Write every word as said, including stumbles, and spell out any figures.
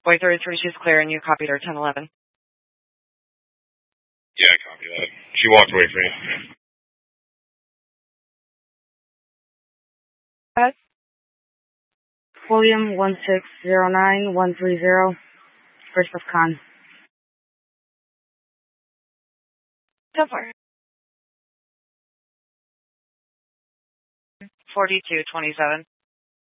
Boy thirty-three, she's clear, and you copied her ten eleven. Yeah, I copy that. She walked away from me. Yes. William one six zero nine one three zero, first of Con. So far. forty-two twenty-seven.